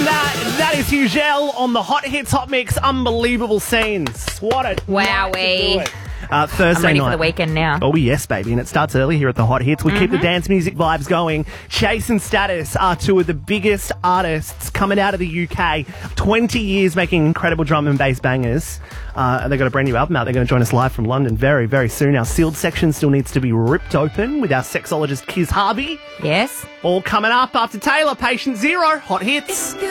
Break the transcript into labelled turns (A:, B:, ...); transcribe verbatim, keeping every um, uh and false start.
A: That, that is Hugel on the Hot Hits Hot Mix. Unbelievable scenes. What a
B: Wowee.
A: night to do it. Uh, Thursday
B: I'm ready
A: night.
B: for the weekend now.
A: Oh, yes, baby. And it starts early here at the Hot Hits. We mm-hmm. keep the dance music vibes going. Chase and Status are two of the biggest artists coming out of the U K. twenty years making incredible drum and bass bangers. Uh, and they've got a brand new album out. They're going to join us live from London very, very soon. Our sealed section still needs to be ripped open with our sexologist, Kiz Harvey.
B: Yes.
A: All coming up after Taylor, Patient Zero, Hot Hits.